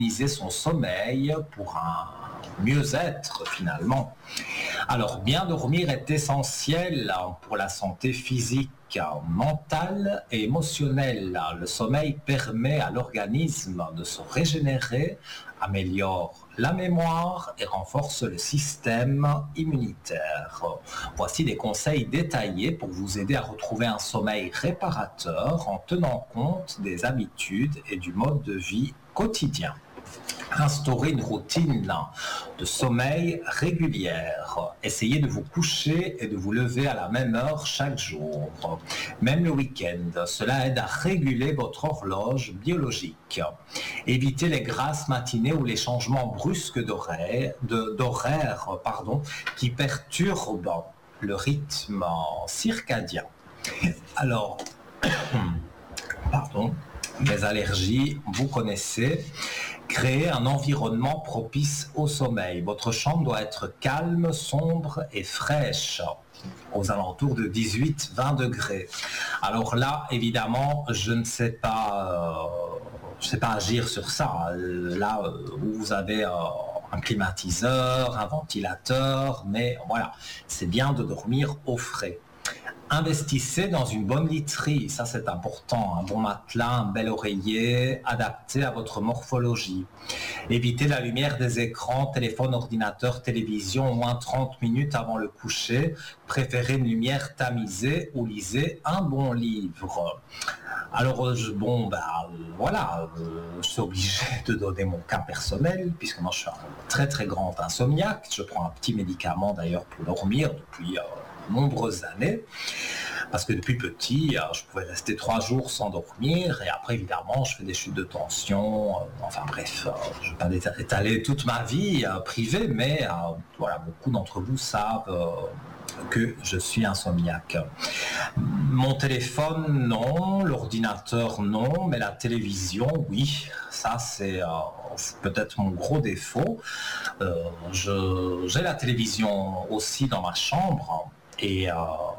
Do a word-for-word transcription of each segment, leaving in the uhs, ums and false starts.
optimiser son sommeil pour un mieux-être finalement. Alors, bien dormir est essentiel pour la santé physique, mentale et émotionnelle. Le sommeil permet à l'organisme de se régénérer, améliore la mémoire et renforce le système immunitaire. Voici des conseils détaillés pour vous aider à retrouver un sommeil réparateur en tenant compte des habitudes et du mode de vie quotidien. Instaurez une routine de sommeil régulière. Essayez de vous coucher et de vous lever à la même heure chaque jour, même le week-end. Cela aide à réguler votre horloge biologique. Évitez les grasses matinées ou les changements brusques d'horaire, de, d'horaire pardon, qui perturbent le rythme circadien. Alors, pardon, les allergies, vous connaissez. Créer un environnement propice au sommeil. Votre chambre doit être calme, sombre et fraîche, aux alentours de dix-huit à vingt degrés. Alors là, évidemment, je ne sais pas, euh, je sais pas agir sur ça. Là où vous avez euh, un climatiseur, un ventilateur, mais voilà, c'est bien de dormir au frais. Investissez dans une bonne literie, ça c'est important, un bon matelas, un bel oreiller adapté à votre morphologie. Évitez la lumière des écrans, téléphone, ordinateur, télévision au moins trente minutes avant le coucher. Préférez une lumière tamisée ou lisez un bon livre. Alors je, bon bah voilà, euh, je suis obligé de donner mon cas personnel puisque moi je suis un très très grand insomniaque. Je prends un petit médicament d'ailleurs pour dormir depuis euh, nombreuses années, parce que depuis petit, je pouvais rester trois jours sans dormir, et après évidemment je fais des chutes de tension, enfin bref, je ne vais pas étaler toute ma vie privée, mais voilà, beaucoup d'entre vous savent que je suis insomniaque. Mon téléphone, non, l'ordinateur, non, mais la télévision, oui, ça c'est, euh, c'est peut-être mon gros défaut. Euh, je, j'ai la télévision aussi dans ma chambre, et euh,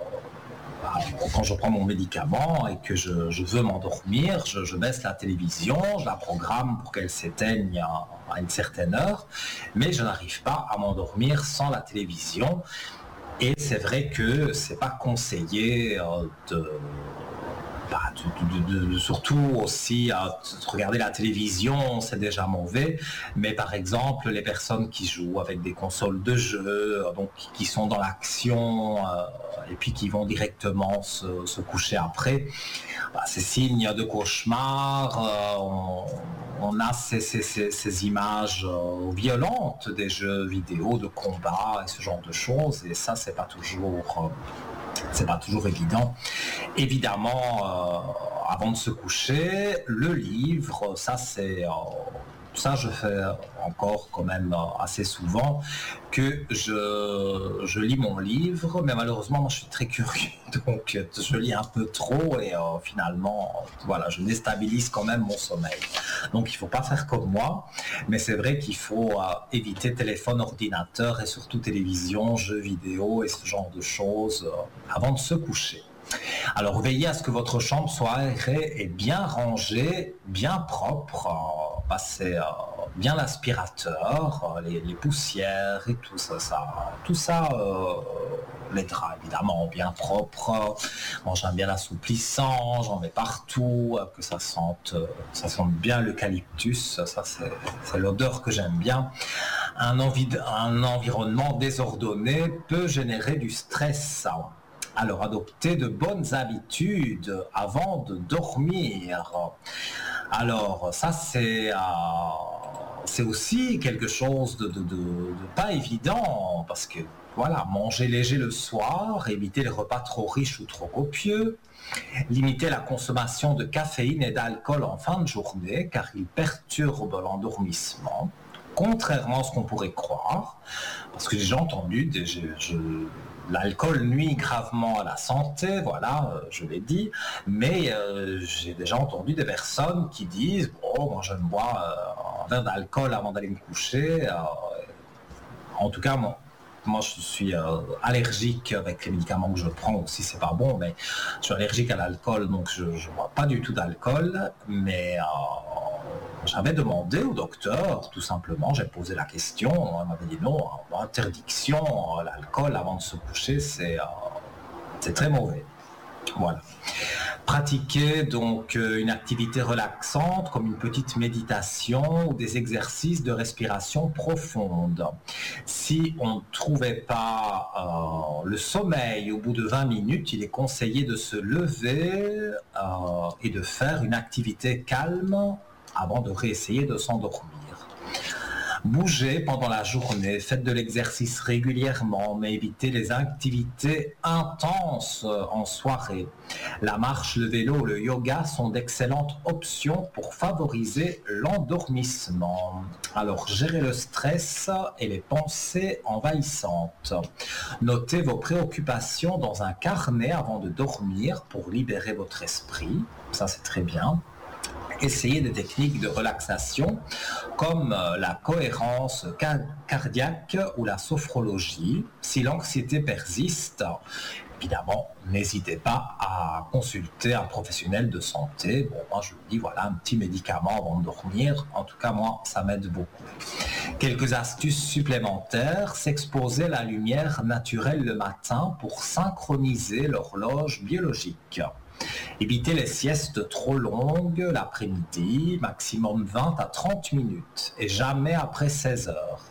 quand je prends mon médicament et que je, je veux m'endormir, je, je baisse la télévision, je la programme pour qu'elle s'éteigne à, à une certaine heure, mais je n'arrive pas à m'endormir sans la télévision. Et c'est vrai que c'est pas conseillé euh, de, bah, de, de, de, de surtout aussi euh, de regarder la télévision, c'est déjà mauvais. Mais par exemple, les personnes qui jouent avec des consoles de jeux, donc qui sont dans l'action euh, et puis qui vont directement se, se coucher après, bah, c'est signe de cauchemar. Euh, on, on a ces, ces, ces, ces images euh, violentes des jeux vidéo, de combat et ce genre de choses. Et ça, c'est pas toujours, euh, c'est pas toujours évident. Évidemment, euh, avant de se coucher, le livre, ça c'est, euh, ça je fais encore quand même assez souvent, que je, je lis mon livre, mais malheureusement moi je suis très curieux, donc je lis un peu trop et euh, finalement voilà, je déstabilise quand même mon sommeil. Donc il ne faut pas faire comme moi, mais c'est vrai qu'il faut euh, éviter téléphone, ordinateur et surtout télévision, jeux vidéo et ce genre de choses euh, avant de se coucher. Alors veillez à ce que votre chambre soit aérée et bien rangée, bien propre. Euh, passez euh, bien l'aspirateur, euh, les, les poussières et tout ça, ça tout ça, euh, les draps évidemment bien propres. Bon, j'aime bien l'assouplissant, j'en mets partout, euh, que ça sente, euh, ça sente bien l'eucalyptus. Ça c'est, c'est l'odeur que j'aime bien. Un, envi- un environnement désordonné peut générer du stress. Alors, adoptez de bonnes habitudes avant de dormir. Alors, ça, c'est, euh, c'est aussi quelque chose de, de, de, de pas évident, parce que, voilà, manger léger le soir, éviter les repas trop riches ou trop copieux, limiter la consommation de caféine et d'alcool en fin de journée, car ils perturbent l'endormissement, contrairement à ce qu'on pourrait croire, parce que j'ai entendu, des, je, je, l'alcool nuit gravement à la santé, voilà, euh, je l'ai dit, mais euh, j'ai déjà entendu des personnes qui disent « Bon, moi je me bois euh, un verre d'alcool avant d'aller me coucher. Euh, » En tout cas, moi, moi je suis euh, allergique avec les médicaments que je prends aussi, c'est pas bon, mais je suis allergique à l'alcool, donc je ne bois pas du tout d'alcool, mais... Euh, j'avais demandé au docteur, tout simplement, j'ai posé la question, on m'avait dit non, interdiction, l'alcool avant de se coucher, c'est, euh, c'est très mauvais. Voilà. Pratiquer donc une activité relaxante comme une petite méditation ou des exercices de respiration profonde. Si on ne trouvait pas euh, le sommeil au bout de vingt minutes, il est conseillé de se lever euh, et de faire une activité calme avant de réessayer de s'endormir. Bougez pendant la journée, faites de l'exercice régulièrement, mais évitez les activités intenses en soirée. La marche, le vélo, le yoga sont d'excellentes options pour favoriser l'endormissement. Alors, gérez le stress et les pensées envahissantes. Notez vos préoccupations dans un carnet avant de dormir pour libérer votre esprit. Ça, c'est très bien. Essayez des techniques de relaxation comme la cohérence cardiaque ou la sophrologie. Si l'anxiété persiste, évidemment, n'hésitez pas à consulter un professionnel de santé. Bon, moi je vous dis, voilà, un petit médicament avant de dormir. En tout cas, moi, ça m'aide beaucoup. Quelques astuces supplémentaires. S'exposer à la lumière naturelle le matin pour synchroniser l'horloge biologique. Évitez les siestes trop longues l'après-midi, maximum vingt à trente minutes, et jamais après seize heures.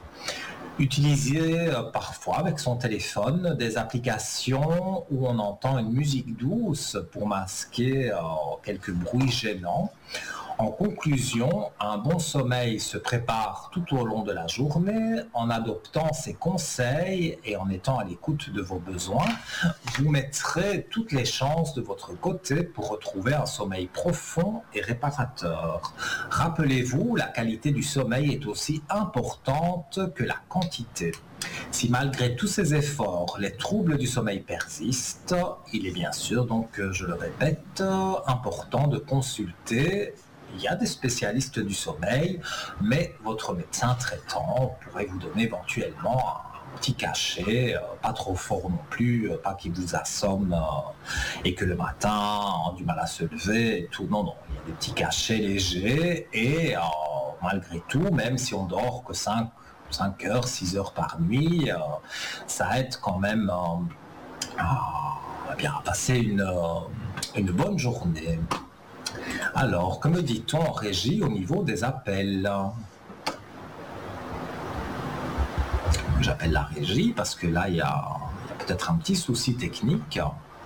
Utilisez euh, parfois avec son téléphone des applications où on entend une musique douce pour masquer euh, quelques bruits gênants. En conclusion, un bon sommeil se prépare tout au long de la journée. En adoptant ces conseils et en étant à l'écoute de vos besoins, vous mettrez toutes les chances de votre côté pour retrouver un sommeil profond et réparateur. Rappelez-vous, la qualité du sommeil est aussi importante que la quantité. Si malgré tous ces efforts, les troubles du sommeil persistent, il est bien sûr, donc je le répète, important de consulter. Il y a des spécialistes du sommeil, mais votre médecin traitant pourrait vous donner éventuellement un petit cachet, euh, pas trop fort non plus, euh, pas qu'il vous assomme euh, et que le matin, on a du mal à se lever et tout. Non, non, il y a des petits cachets légers et euh, malgré tout, même si on dort que cinq heures, six heures par nuit, euh, ça aide quand même euh, à, bien, à passer une, euh, une bonne journée. Alors, que me dit-on en régie au niveau des appels? J'appelle la régie parce que là, il y a, a peut-être un petit souci technique.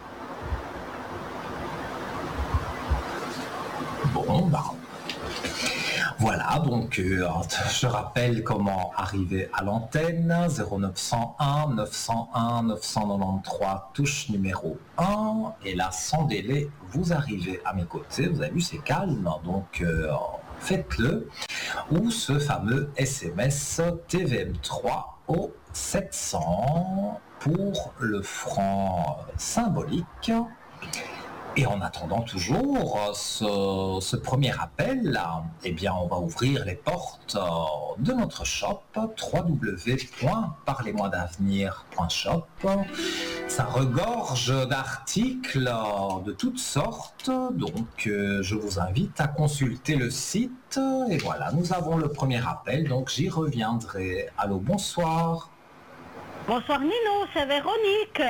Bon, bah, voilà, donc euh, je rappelle comment arriver à l'antenne. zéro neuf cent un neuf cent un neuf cent quatre-vingt-treize, touche numéro un. Et là, sans délai, vous arrivez à mes côtés. Vous avez vu, c'est calme, donc euh, faites-le. Ou ce fameux S M S T V M trois au sept cents pour le franc symbolique. Et en attendant toujours ce, ce premier appel, eh bien, on va ouvrir les portes de notre shop w w w point parlez moi d'avenir point shop. Ça regorge d'articles de toutes sortes, donc euh, je vous invite à consulter le site. Et voilà, nous avons le premier appel, donc j'y reviendrai. Allô, bonsoir. Bonsoir Nino, c'est Véronique.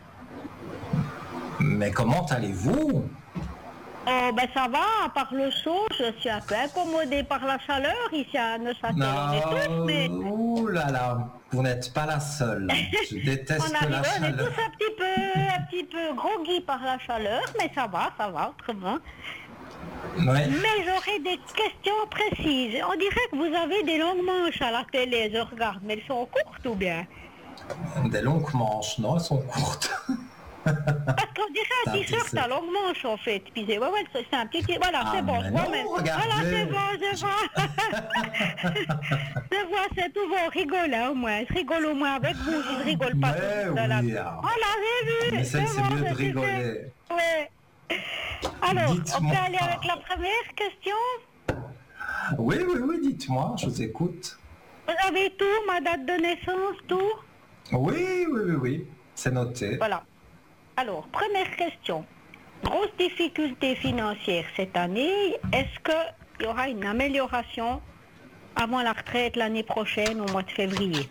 Mais comment allez-vous? Oh ben ça va, à part le chaud, je suis un peu incommodée par la chaleur ici à Neuchâtel. On est tous, mais... Ouh là là, vous n'êtes pas la seule. Je déteste on arrive, la on chaleur. est tous un petit peu, un petit peu groggy par la chaleur, mais ça va, ça va, très bien. Ouais. Mais j'aurais des questions précises. On dirait que vous avez des longues manches à la télé, je regarde, mais elles sont courtes ou bien? Des longues manches, non, elles sont courtes. Parce qu'on dirait un t-shirt à longue manche en fait. Puis c'est, ouais, ouais, c'est un petit... Voilà, Ah, c'est bon, je vois non, même. regardez. Voilà, c'est bon, je vois. Je vois, c'est tout bon, rigole hein, au moins. Je rigole au moins avec vous, je rigole pas Mais tout de la... oui, ah. Voilà, j'ai vu. Mais c'est c'est bon, mieux de c'est rigoler. super. Ouais. Alors, Dites-moi. on peut aller avec la première question? Oui, oui, oui, dites-moi, je vous écoute. Vous avez tout, ma date de naissance, tout? Oui, oui, oui, oui, c'est noté. Voilà. Alors, première question. Grosse difficulté financière cette année. Est-ce que il y aura une amélioration avant la retraite l'année prochaine, au mois de février.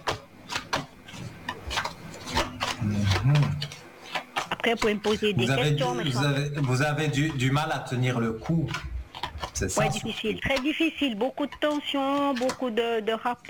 Mhm. Après, vous pouvez me poser des Vous avez, questions. du, mais je vous pense- avez, vous avez du, du mal à tenir le coup. C'est ça. Ouais, difficile, très difficile. Beaucoup de tension, beaucoup de, de rappels.